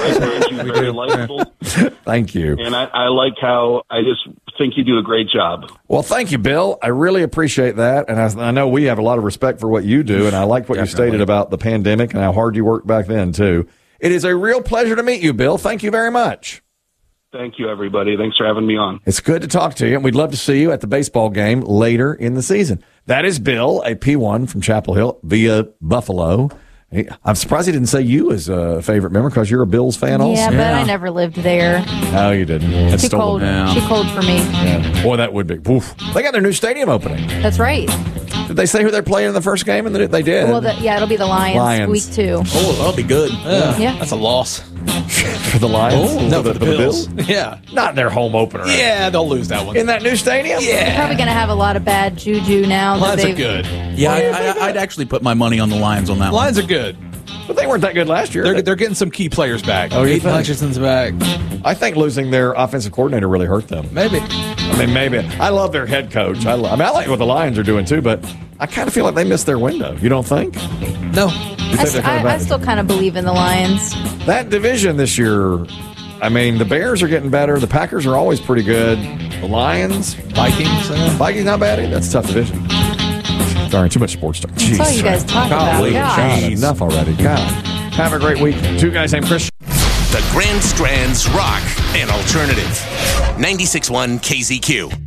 I find you very likable. Thank you. And I like how I just think you do a great job. Well, thank you, Bill. I really appreciate that. And I know we have a lot of respect for what you do. And I like what you stated about the pandemic and how hard you worked back then, too. It is a real pleasure to meet you, Bill. Thank you very much. Thank you, everybody. Thanks for having me on. It's good to talk to you, and we'd love to see you at the baseball game later in the season. That is Bill, a P1 from Chapel Hill via Buffalo. I'm surprised he didn't say you as a favorite member because you're a Bills fan also. Yeah, but I never lived there. No, you didn't. It's Too cold. Too cold for me. Yeah. Boy, that would be. Oof. They got their new stadium opening. That's right. Did they say who they're playing in the first game? And they did. Well, it'll be the Lions. Week 2. Oh, that'll be good. Yeah. That's a loss. For the Lions? Oh, no, for the Bills. Yeah. Not in their home opener. Yeah, they'll lose that one. In that new stadium? Yeah. They're probably going to have a lot of bad juju now. Lions are good. Yeah, I'd actually put my money on the Lions on that one. Lions are good. But they weren't that good last year. They're getting some key players back. Oh, you Aiden think? Hutchinson's back. I think losing their offensive coordinator really hurt them. Maybe. I mean, maybe. I love their head coach. I like what the Lions are doing, too, but I kind of feel like they missed their window. You don't think? No. I still kind of believe in the Lions. That division this year, I mean, the Bears are getting better. The Packers are always pretty good. The Lions. Vikings not bad either. That's a tough division. Sorry, too much sports talk. That's all you guys talk about. God, enough already. God. Have a great week. Two guys named Christian. The Grand Strands Rock and Alternative. 96.1 KZQ.